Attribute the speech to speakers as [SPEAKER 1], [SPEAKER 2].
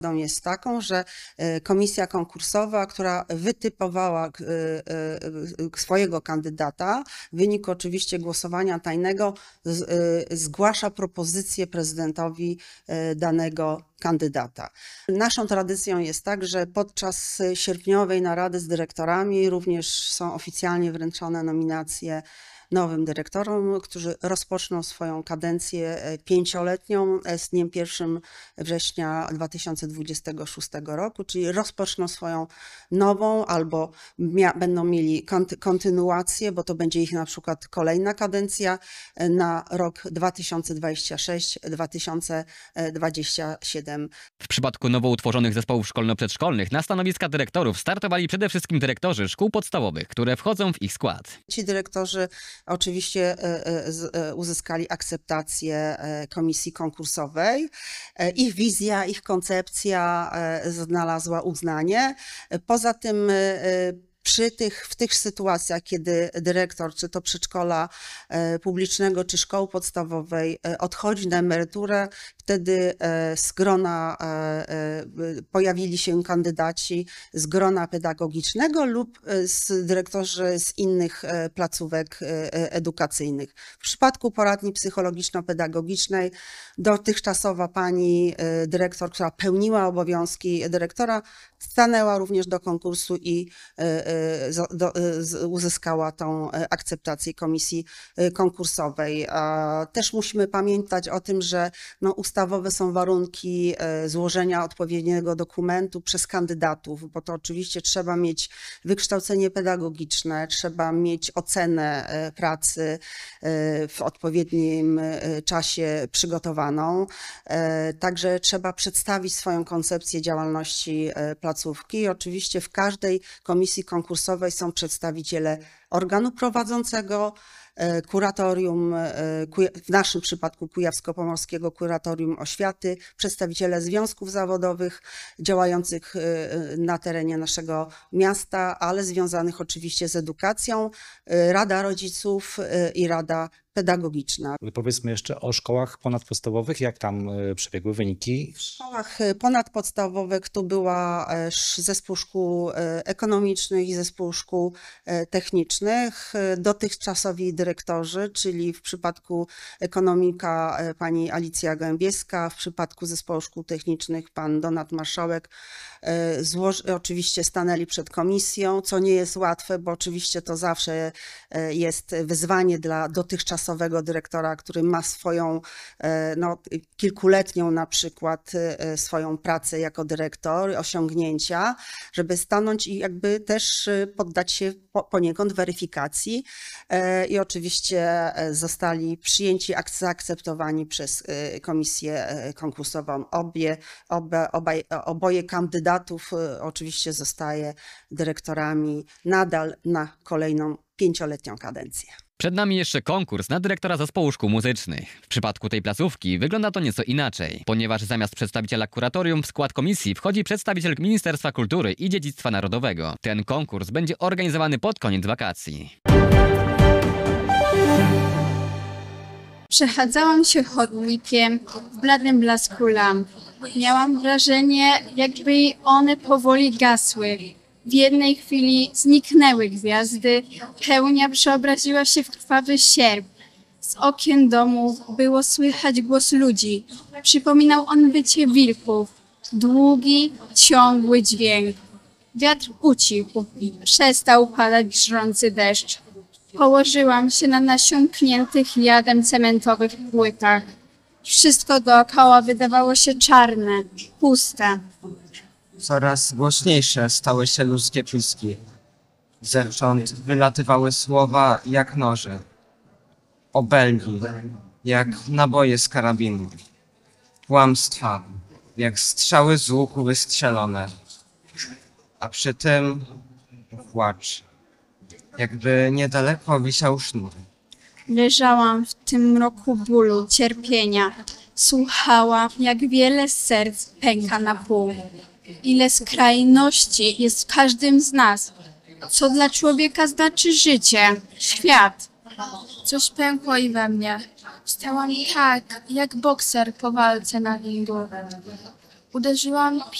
[SPEAKER 1] Jest taką, że komisja konkursowa, która wytypowała swojego kandydata, w wyniku oczywiście głosowania tajnego, zgłasza propozycję prezydentowi danego kandydata. Naszą tradycją jest tak, że podczas sierpniowej narady z dyrektorami również są oficjalnie wręczone nominacje nowym dyrektorom, którzy rozpoczną swoją kadencję 5-letnią z dniem 1 września 2026 roku, czyli rozpoczną swoją nową albo będą mieli kontynuację, bo to będzie ich na przykład kolejna kadencja na rok 2026-2027.
[SPEAKER 2] W przypadku nowo utworzonych zespołów szkolno-przedszkolnych na stanowiska dyrektorów startowali przede wszystkim dyrektorzy szkół podstawowych, które wchodzą w ich skład.
[SPEAKER 1] Ci dyrektorzy oczywiście uzyskali akceptację komisji konkursowej. Ich wizja, ich koncepcja znalazła uznanie. Poza tym w tych sytuacjach, kiedy dyrektor, czy to przedszkola publicznego, czy szkoły podstawowej odchodzi na emeryturę, wtedy z grona pojawili się kandydaci z grona pedagogicznego lub dyrektorzy z innych placówek edukacyjnych. W przypadku poradni psychologiczno-pedagogicznej dotychczasowa pani dyrektor, która pełniła obowiązki dyrektora, stanęła również do konkursu i uzyskała tą akceptację komisji konkursowej. Też musimy pamiętać o tym, że ustawowe są warunki złożenia odpowiedniego dokumentu przez kandydatów, bo to oczywiście trzeba mieć wykształcenie pedagogiczne, trzeba mieć ocenę pracy w odpowiednim czasie przygotowaną. Także trzeba przedstawić swoją koncepcję działalności placówki. Oczywiście w każdej komisji konkursowej są przedstawiciele organu prowadzącego, kuratorium, w naszym przypadku Kujawsko-Pomorskiego Kuratorium Oświaty, przedstawiciele związków zawodowych działających na terenie naszego miasta, ale związanych oczywiście z edukacją, Rada Rodziców i Rada Pedagogiczna.
[SPEAKER 3] Powiedzmy jeszcze o szkołach ponadpodstawowych, jak tam przebiegły wyniki?
[SPEAKER 1] W szkołach ponadpodstawowych tu była zespół szkół ekonomicznych i zespół szkół technicznych. Dotychczasowi dyrektorzy, czyli w przypadku ekonomika pani Alicja Gębieska, w przypadku zespołu szkół technicznych pan Donat Marszałek, oczywiście stanęli przed komisją, co nie jest łatwe, bo oczywiście to zawsze jest wyzwanie dla dotychczasowego dyrektora, który ma swoją kilkuletnią na przykład swoją pracę jako dyrektor, osiągnięcia, żeby stanąć i jakby też poddać się poniekąd weryfikacji i oczywiście zostali przyjęci, zaakceptowani przez komisję konkursową. Oboje kandydatów oczywiście zostaje dyrektorami nadal na kolejną 5-letnią kadencję.
[SPEAKER 2] Przed nami jeszcze konkurs na dyrektora zespołu szkół muzycznych. W przypadku tej placówki wygląda to nieco inaczej, ponieważ zamiast przedstawiciela kuratorium w skład komisji wchodzi przedstawiciel Ministerstwa Kultury i Dziedzictwa Narodowego. Ten konkurs będzie organizowany pod koniec wakacji.
[SPEAKER 4] Przechadzałam się chodnikiem w bladym blasku lamp. Miałam wrażenie, jakby one powoli gasły. W jednej chwili zniknęły gwiazdy, pełnia przeobraziła się w krwawy sierp. Z okien domu było słychać głos ludzi. Przypominał on wycie wilków. Długi, ciągły dźwięk. Wiatr ucichł. Przestał padać żrący deszcz. Położyłam się na nasiąkniętych jadem cementowych płytach. Wszystko dookoła wydawało się czarne, puste.
[SPEAKER 5] Coraz głośniejsze stały się ludzkie piski. Zewsząd wylatywały słowa jak noże. Obelgi, jak naboje z karabinu. Kłamstwa, jak strzały z łuku wystrzelone. A przy tym płacz, jakby niedaleko wisiał sznur.
[SPEAKER 4] Leżałam w tym mroku bólu, cierpienia. Słuchałam, jak wiele serc pęka na pół. Ile skrajności jest w każdym z nas. Co dla człowieka znaczy życie, świat.
[SPEAKER 6] Coś pękło i we mnie. Stałam tak, jak bokser po walce na ringu. Uderzyłam